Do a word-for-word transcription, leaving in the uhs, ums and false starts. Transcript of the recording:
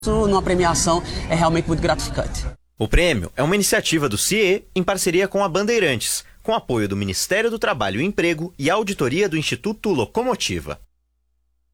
numa premiação é realmente muito gratificante. O prêmio é uma iniciativa do C I E em parceria com a Bandeirantes, com apoio do Ministério do Trabalho e Emprego e a auditoria do Instituto Locomotiva.